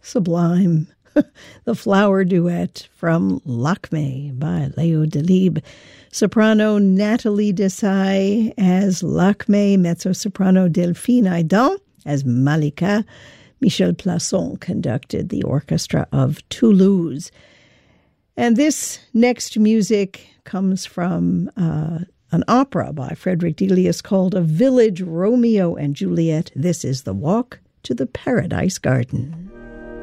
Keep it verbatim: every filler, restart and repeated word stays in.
sublime. The Flower Duet from Lakme by Leo Delibes. Soprano Nathalie Desai as Lakme, mezzo-soprano Delphine Aidan as Malika. Michel Plasson conducted the orchestra of Toulouse. And this next music comes from uh, an opera by Frederick Delius called A Village Romeo and Juliet. This is The Walk to the Paradise Garden.